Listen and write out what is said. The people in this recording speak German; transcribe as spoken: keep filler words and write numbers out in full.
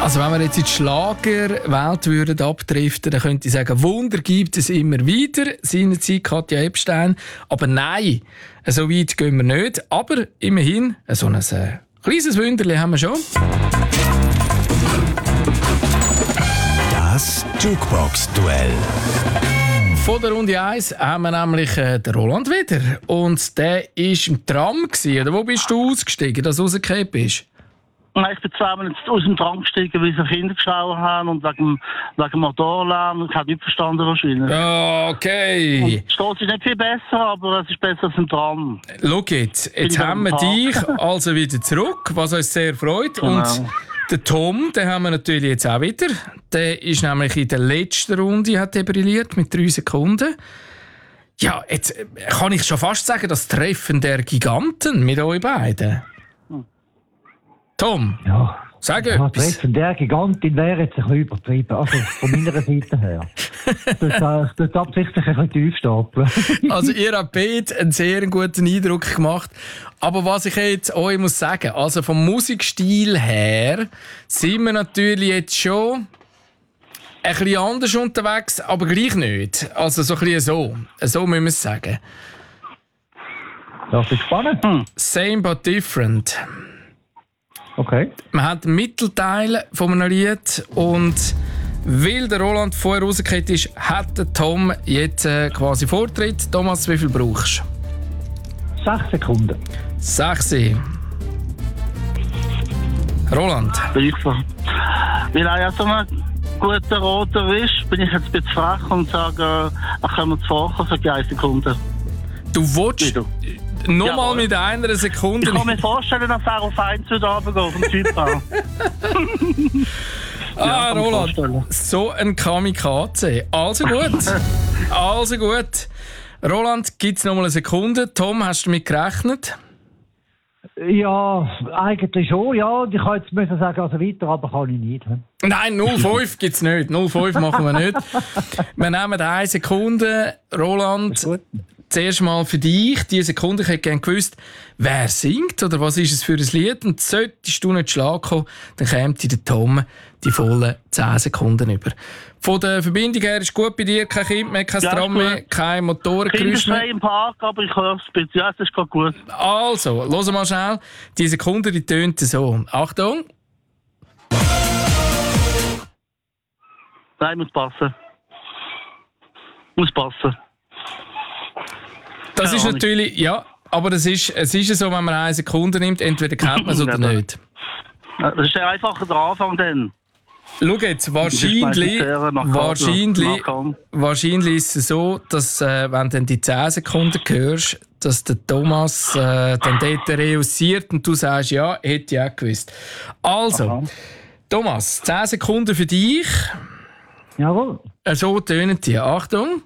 Also wenn wir jetzt in die Schlagerwelt würden abdriften, dann könnte ich sagen, Wunder gibt es immer wieder. Seinerzeit Katja Epstein. Aber nein, so weit gehen wir nicht. Aber immerhin, so ein äh, kleines Wunderli haben wir schon. Das Jukebox-Duell. Von der Runde eins haben wir nämlich äh, den Roland wieder. Und der war im Tram. Gewesen, oder wo bist du ausgestiegen, dass du rausgefallen bist? Nein, ich bin zweimal aus dem Tram gestiegen, weil sie Kinder geschaut haben und wegen, wegen dem Motorlärm. Ich habe nicht verstanden wahrscheinlich. Oh, okay. Die Straße ist nicht viel besser, aber es ist besser als im Tram. Schau jetzt, jetzt haben wir dich also wieder zurück, was uns sehr freut. Genau. Und den Tom, den haben wir natürlich jetzt auch wieder. Der ist nämlich in der letzten Runde hat er brilliert mit drei Sekunden. Ja, jetzt kann ich schon fast sagen, das Treffen der Giganten mit euch beiden. Tom, ja. Sag ja, etwas. Treffen der Gigantin wäre jetzt ein bisschen übertrieben. Also von meiner Seite her. Das tut absichtlich ein bisschen tief stapeln. Also ihr habt beide einen sehr guten Eindruck gemacht. Aber was ich jetzt euch muss sagen, also vom Musikstil her sind wir natürlich jetzt schon ein bisschen anders unterwegs, aber gleich nicht. Also so ein bisschen so. So müssen wir es sagen. Das ist spannend. Hm. Same but different. Okay. Man hat den Mittelteil von einem Lied und weil der Roland vorher rausgekehrt ist, hat der Tom jetzt äh, quasi Vortritt. Thomas, wie viel brauchst du? Sechs Sekunden. Sechs. Roland. Weil er ja so ein guter Roter ist, bin ich jetzt ein bisschen frech und sage, ach, können wir vorkommen für eine Sekunde. Du willst nochmal mit einer Sekunde... Ich kann mir vorstellen, dass er auf eins runtergeht, vom Typ an. Ah, ja, Roland, so ein Kamikaze. Also gut. Also gut. Roland, gibt es noch mal eine Sekunde? Tom, hast du damit gerechnet? Ja, eigentlich schon, ja. Ich kann jetzt müssen sagen, also weiter, aber kann ich nicht. He? Nein, null Komma fünf gibt es nicht. null Komma fünf machen wir nicht. Wir nehmen eine Sekunde. Roland, zuerst mal für dich. Diese Sekunde, ich hätte gerne gewusst, wer singt oder was ist es für ein Lied. Und solltest du nicht schlagen kommen, dann kommt der Tom die vollen zehn Sekunden über. Von der Verbindung her ist gut bei dir, kein Kind mehr, kein ja, Tram mehr, kein Motorengeräusch mehr. Ich bin im Park, aber ich höre es bitte. Ja, das ist gerade gut. Also, hören mal schnell. Die Sekunde, die tönt so. Achtung. Nein, muss passen. Muss passen. Das Keine ist Ahnung. Natürlich, ja, aber das ist, es ist so, wenn man eine Sekunde nimmt, entweder kennt man es oder nicht. Das ist ja einfacher der Anfang dann. Schau jetzt, wahrscheinlich, wahrscheinlich, wahrscheinlich ist es so, dass äh, wenn du die zehn Sekunden hörst, dass der Thomas äh, dann dort reüssiert und du sagst, ja, hätte ich auch gewusst. Also, aha. Thomas, zehn Sekunden für dich. Jawohl. So tönen die. Achtung.